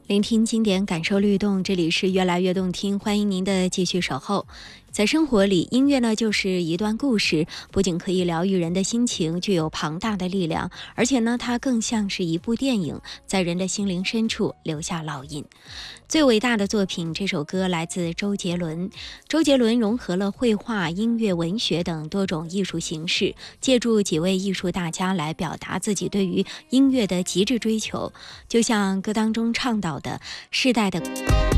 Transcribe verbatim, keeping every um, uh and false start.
聆听经典，感受律动，这里是越来越动听，欢迎您的继续守候。在生活里，音乐呢就是一段故事，不仅可以疗愈人的心情，具有庞大的力量，而且呢，它更像是一部电影，在人的心灵深处留下烙印。最伟大的作品，这首歌来自周杰伦。周杰伦融合了绘画、音乐、文学等多种艺术形式，借助几位艺术大家来表达自己对于音乐的极致追求。就像歌当中倡导的，世代的